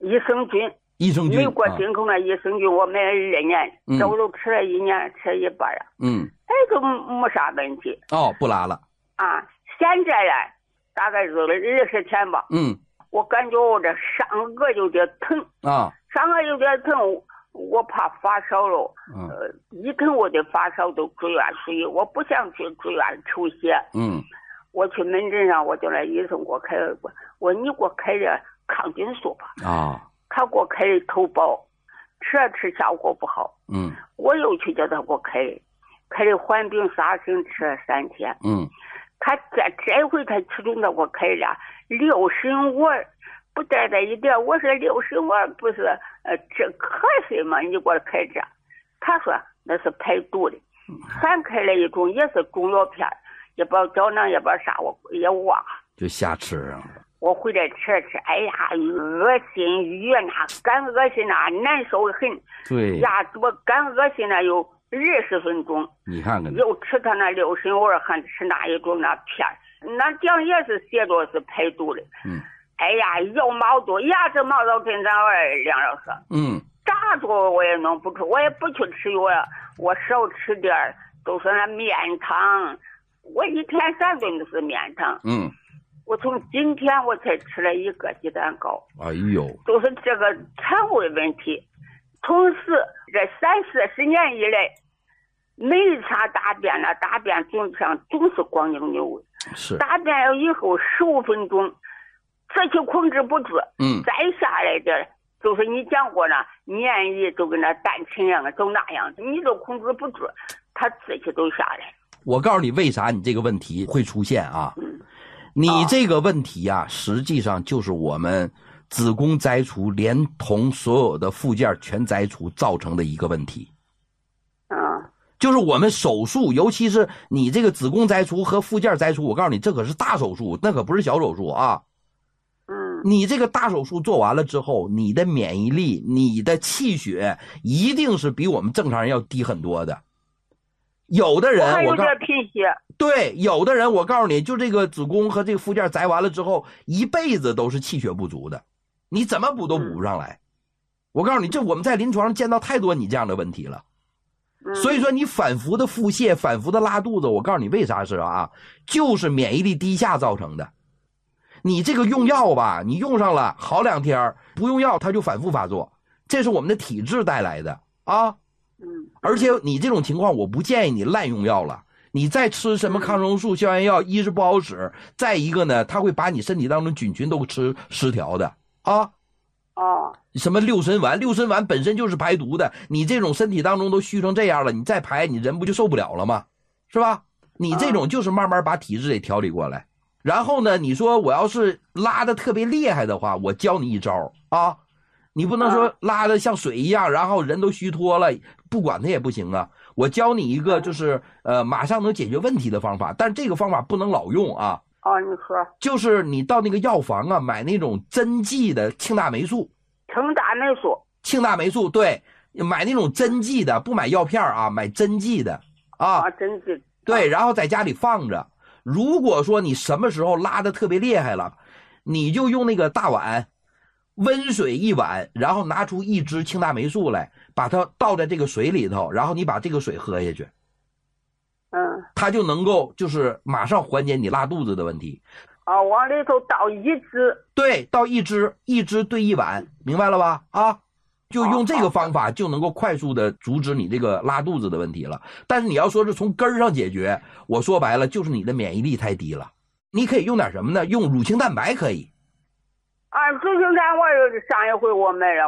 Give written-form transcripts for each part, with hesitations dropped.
益生菌，美国进口的益生菌，我买了2年，这我都吃了1年，吃了一半了。都没啥问题。 不拉了。 现在呢，大概是20天吧。我感觉我这上颚有点疼。上颚有点疼，我怕发烧了。一疼我的发烧都住院，所以我不想去住院抽血。我去门诊上，我叫那医生给我开了，我你给我开点抗菌素吧。他给我开的头孢，吃了吃效果不好。我又去叫他给我开的缓病沙参，吃了3天。他这回他始终给我开了6神丸，不带一点。我说6神丸不是治咳嗽吗？你给我开这，他说那是排毒的。还开了一种也是中药片，也不知道胶囊也不知道啥，我也忘了， 就瞎吃啊。 我回来吃，哎呀，恶心，越那干恶心啊，难受很。 对， 牙多干恶心了有20分钟。 你看看， 又吃他那6神丸，还吃那一种那片，那讲也是写着是排毒的。哎呀，又毛多，牙齿毛到真长了，梁老师。咋做我也弄不出，我也不去吃药了，我少吃点，都是那面汤，我1天3顿都是面汤。我从今天我才吃了1个鸡蛋糕。 哎呦， 都是这个肠胃问题。同时这30-40年以来，每一场大便了，大便总是光腚牛味。 是大便了以后15分钟，这就控制不住。再下来的就是你讲过了，黏液都跟那蛋清一样的，都那样，你都控制不住，它自己都下来。 我告诉你为啥你这个问题会出现啊？你这个问题啊，实际上就是我们子宫摘除连同所有的附件全摘除造成的一个问题。就是我们手术，尤其是你这个子宫摘除和附件摘除，我告诉你，这可是大手术，那可不是小手术啊。你这个大手术做完了之后，你的免疫力、你的气血一定是比我们正常人要低很多的。有的人我告诉你， 对，有的人我告诉你，就这个子宫和这个附件摘完了之后，一辈子都是气血不足的，你怎么补都补不上来。我告诉你，这我们在临床上见到太多你这样的问题了。所以说你反复的腹泻，反复的拉肚子，我告诉你为啥是啊，就是免疫力低下造成的。你这个用药吧，你用上了好2天，不用药它就反复发作，这是我们的体质带来的啊。而且你这种情况，我不建议你滥用药了。你再吃什么抗生素、消炎药，一是不好使，再一个呢，它会把你身体当中菌群都吃失调的啊。什么6神丸，6神丸本身就是排毒的，你这种身体当中都虚成这样了，你再排，你人不就受不了了吗？是吧？你这种就是慢慢把体质给调理过来。然后呢，你说我要是拉的特别厉害的话，我教你一招啊。你不能说拉的像水一样，然后人都虚脱了，不管它也不行啊。我教你一个就是马上能解决问题的方法，但是这个方法不能老用啊。 你说。就是你到那个药房啊，买那种针剂的庆大霉素。庆大霉素，对，买那种针剂的，不买药片啊，买针剂的啊。 针剂。 对，然后在家里放着。如果说你什么时候拉的特别厉害了，你就用那个大碗，温水1碗，然后拿出1支庆大霉素来，把它倒在这个水里头，然后你把这个水喝下去。它就能够就是马上缓解你拉肚子的问题。 往里头倒1支。 对，倒1支，1支兑1碗，明白了吧？啊，就用这个方法就能够快速的阻止你这个拉肚子的问题了。但是你要说是从根儿上解决，我说白了就是你的免疫力太低了。你可以用点什么呢？用乳清蛋白可以。 乳清蛋白上一回我买了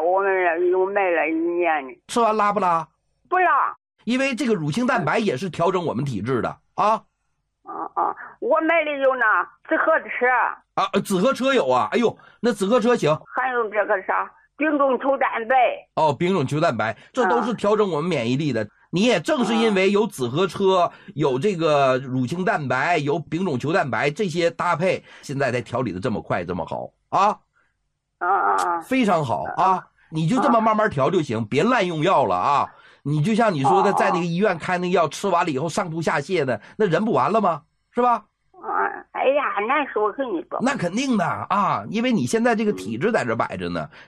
1年呢。 吃完拉不拉？ 不拉。 因为这个乳清蛋白也是调整我们体质的啊。 我买的有那紫河车。 紫河车有啊。哎呦，那紫河车行。 还有这个啥丙种球蛋白。 丙种球蛋白，这都是调整我们免疫力的。你也正是因为有紫河车，有这个乳清蛋白，有丙种球蛋白这些搭配，现在才调理的这么快这么好啊。非常好啊。你就这么慢慢调就行，别滥用药了啊。你就像你说的，在那个医院开那个药，吃完了以后上吐下泻的，那人不完了吗？是吧？ 哎呀，难受很。 那肯定的啊，因为你现在这个体质在这摆着呢，